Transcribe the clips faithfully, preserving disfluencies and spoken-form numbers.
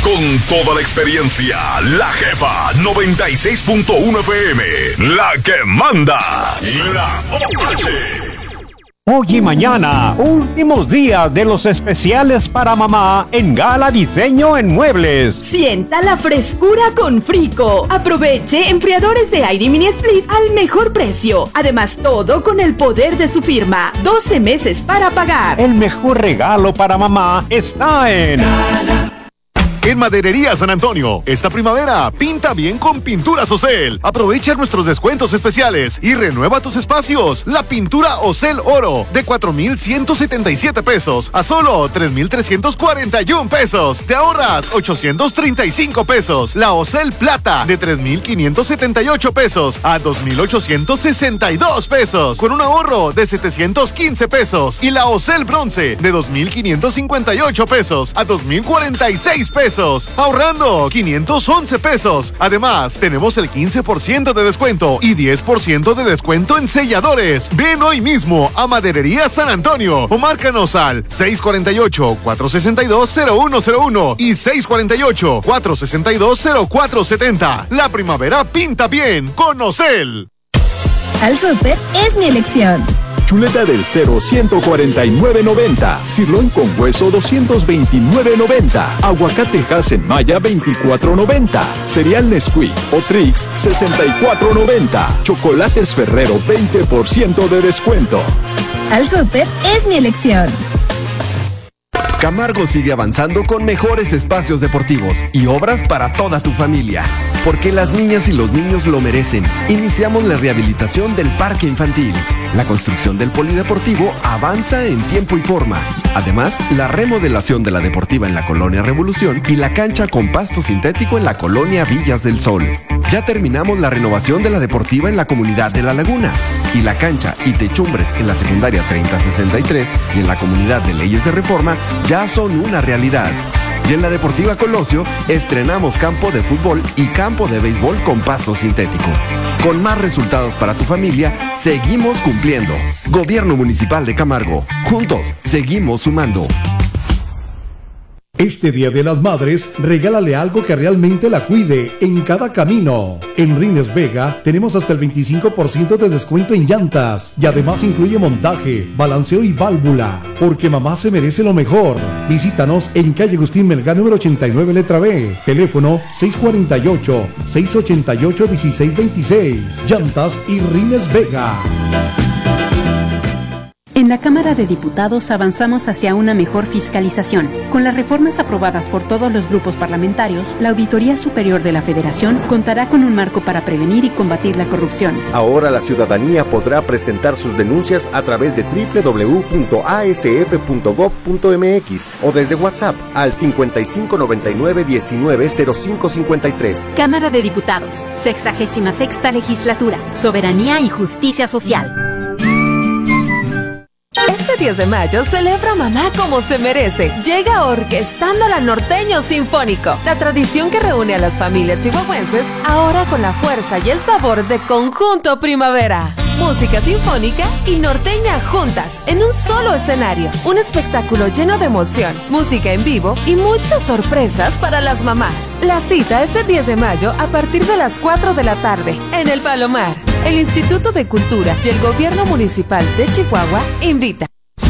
Con toda la experiencia, la jefa noventa y seis punto uno F M, la que manda, la O H. Hoy y mañana, últimos días de los especiales para mamá en Gala Diseño en Muebles. Sienta la frescura con Frico. Aproveche enfriadores de aire mini split al mejor precio. Además, todo con el poder de su firma. doce meses para pagar. El mejor regalo para mamá está en Gala. En Maderería San Antonio, esta primavera, pinta bien con Pinturas Ocel. Aprovecha nuestros descuentos especiales y renueva tus espacios. La pintura Ocel Oro, de cuatro mil ciento setenta y siete pesos a solo tres mil trescientos cuarenta y uno pesos. Te ahorras ochocientos treinta y cinco pesos. La Ocel Plata, de tres mil quinientos setenta y ocho pesos a dos mil ochocientos sesenta y dos pesos, con un ahorro de setecientos quince pesos. Y la Ocel Bronce, de dos mil quinientos cincuenta y ocho pesos a dos mil cuarenta y seis pesos. Ahorrando quinientos once pesos. Además, tenemos el quince por ciento de descuento y diez por ciento de descuento en selladores. Ven hoy mismo a Maderería San Antonio o márcanos al seis cuatro ocho, cuatro seis dos, cero uno cero uno y seis cuatro ocho, cuatro seis dos, cero cuatro siete cero. La primavera pinta bien con Ocel. Al súper es mi elección. Chuleta del Cero ciento cuarenta y nueve noventa. Sirloin con hueso doscientos veintinueve noventa. Aguacate Hass Maya veinticuatro noventa. Cereal Nesquik o Trix sesenta y cuatro noventa. Chocolates Ferrero veinte por ciento de descuento. Al súper es mi elección. Camargo sigue avanzando con mejores espacios deportivos y obras para toda tu familia. Porque las niñas y los niños lo merecen. Iniciamos la rehabilitación del parque infantil. La construcción del polideportivo avanza en tiempo y forma. Además, la remodelación de la deportiva en la Colonia Revolución y la cancha con pasto sintético en la Colonia Villas del Sol. Ya terminamos la renovación de la deportiva en la comunidad de La Laguna. Y la cancha y techumbres en la secundaria treinta sesenta y tres y en la comunidad de Leyes de Reforma ya son una realidad. Y en la Deportiva Colosio estrenamos campo de fútbol y campo de béisbol con pasto sintético. Con más resultados para tu familia, seguimos cumpliendo. Gobierno Municipal de Camargo. Juntos, seguimos sumando. Este Día de las Madres, regálale algo que realmente la cuide en cada camino. En Rines Vega tenemos hasta el veinticinco por ciento de descuento en llantas y además incluye montaje, balanceo y válvula, porque mamá se merece lo mejor. Visítanos en calle Agustín Melgar número ochenta y nueve letra B, teléfono seis cuatro ocho, seis ocho ocho, uno seis dos seis. Llantas y Rines Vega. En la Cámara de Diputados avanzamos hacia una mejor fiscalización. Con las reformas aprobadas por todos los grupos parlamentarios, la Auditoría Superior de la Federación contará con un marco para prevenir y combatir la corrupción. Ahora la ciudadanía podrá presentar sus denuncias a través de doble u doble u doble u punto a s f punto gob punto m x o desde WhatsApp al cincuenta y cinco noventa y nueve diecinueve cero cinco cincuenta y tres. Cámara de Diputados, sexagésima sexta legislatura, soberanía y justicia social. Este diez de mayo celebra a mamá como se merece. Llega Orquestando la Norteño Sinfónico, la tradición que reúne a las familias chihuahuenses, ahora con la fuerza y el sabor de Conjunto Primavera. Música sinfónica y norteña juntas en un solo escenario. Un espectáculo lleno de emoción, música en vivo y muchas sorpresas para las mamás. La cita es el diez de mayo a partir de las cuatro de la tarde en El Palomar. El Instituto de Cultura y el Gobierno Municipal de Chihuahua invita.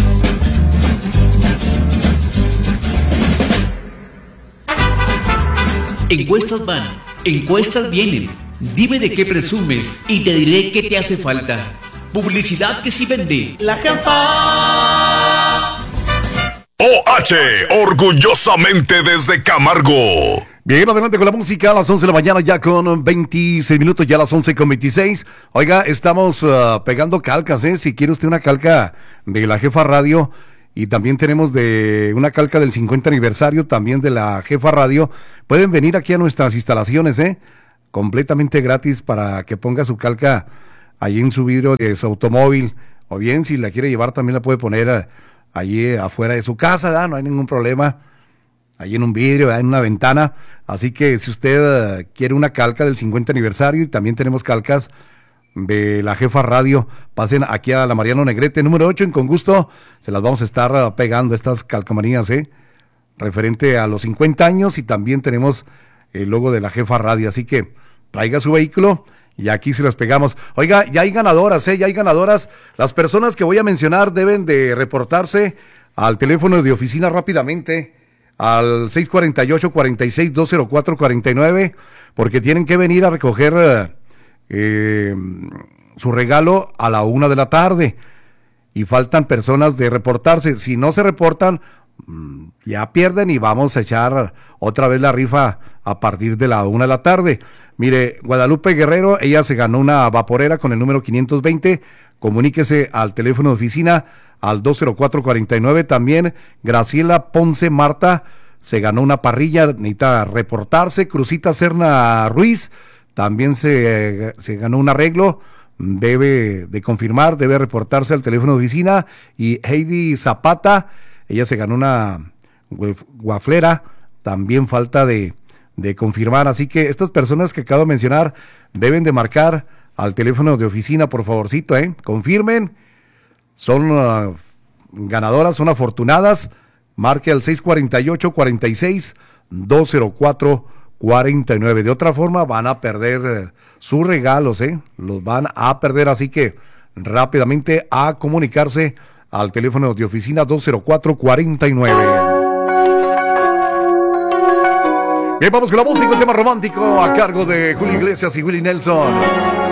Encuestas van, encuestas vienen. Dime de qué presumes y te diré qué te hace falta. Publicidad que sí vende. La jefa. O H, orgullosamente desde Camargo. Bien, adelante con la música a las once de la mañana, ya con veintiséis minutos, ya a las once con veintiséis. Oiga, estamos uh, pegando calcas, ¿eh? Si quiere usted una calca de la Jefa Radio, y también tenemos de una calca del cincuenta aniversario, también de la Jefa Radio, pueden venir aquí a nuestras instalaciones, ¿eh? Completamente gratis para que ponga su calca ahí en su vidrio de su automóvil, o bien si la quiere llevar también la puede poner uh, allí afuera de su casa, ¿verdad? No hay ningún problema. Ahí en un vidrio, en una ventana. Así que si usted uh, quiere una calca del cincuenta aniversario, y también tenemos calcas de la Jefa Radio, pasen aquí a la Mariano Negrete número ocho, y con gusto se las vamos a estar uh, pegando estas calcomanías, ¿eh? referente a los cincuenta años y también tenemos el logo de la Jefa Radio, así que traiga su vehículo y aquí se las pegamos. Oiga, ya hay ganadoras, ¿eh? Ya hay ganadoras. Las personas que voy a mencionar deben de reportarse al teléfono de oficina rápidamente, al seis cuatro ocho, cuatro seis, dos cero cuatro, cuatro nueve, porque tienen que venir a recoger eh, su regalo a la una de la tarde. Y faltan personas de reportarse. Si no se reportan, ya pierden y vamos a echar otra vez la rifa a partir de la una de la tarde. Mire, Guadalupe Guerrero, ella se ganó una vaporera con el número quinientos veinte. Comuníquese al teléfono de oficina al dos cero cuatro, cuatro nueve. También Graciela Ponce Marta se ganó una parrilla, necesita reportarse. Crucita Serna Ruiz también se, se ganó un arreglo, debe de confirmar, debe reportarse al teléfono de oficina. Y Heidi Zapata, ella se ganó una guaflera, también falta de, de confirmar. Así que estas personas que acabo de mencionar deben de marcar al teléfono de oficina, por favorcito, ¿eh? Confirmen, son uh, ganadoras, son afortunadas. Marque al seis cuatro ocho, cuatro seis, dos cero cuatro, cuatro nueve. De otra forma van a perder eh, sus regalos, ¿eh? Los van a perder, así que rápidamente a comunicarse al teléfono de oficina dos cero cuatro, cuatro nueve. Bien, vamos con la música, un tema romántico a cargo de Julio Iglesias y Willie Nelson.